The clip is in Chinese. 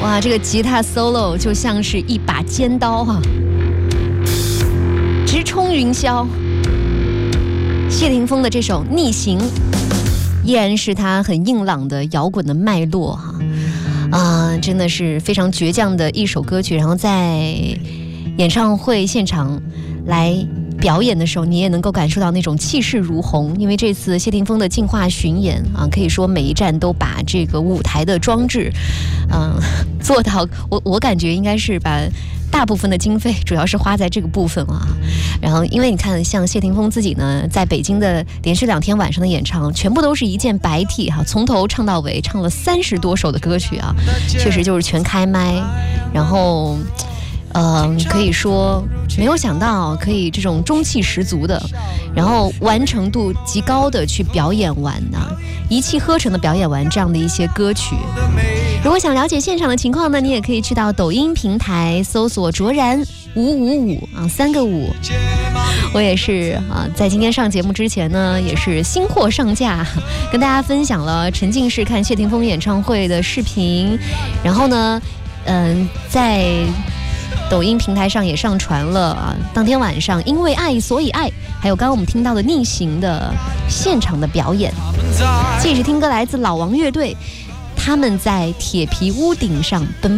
哇，这个吉他 solo 就像是一把尖刀啊，直冲云霄。谢霆锋的这首《逆行》依然是他很硬朗的摇滚的脉络哈，真的是非常倔强的一首歌曲。然后在演唱会现场来表演的时候，你也能够感受到那种气势如虹。因为这次谢霆锋的进化巡演可以说每一站都把这个舞台的装置做到，我感觉应该是把大部分的经费主要是花在这个部分然后因为你看像谢霆锋自己呢，在北京的连续2天晚上的演唱全部都是一件白 T 从头唱到尾，唱了30多首的歌曲确实就是全开麦。然后可以说没有想到可以这种中气十足的，然后完成度极高的去表演完一气呵成的表演完这样的一些歌曲。如果想了解现场的情况呢，你也可以去到抖音平台搜索卓然555，3个5。我也是在今天上节目之前呢，也是新货上架，跟大家分享了沉浸式看谢霆锋演唱会的视频。然后呢在抖音平台上也上传了当天晚上因为爱所以爱，还有刚刚我们听到的逆行的现场的表演。继续听歌来自老王乐队，他们在铁皮屋顶上奔跑。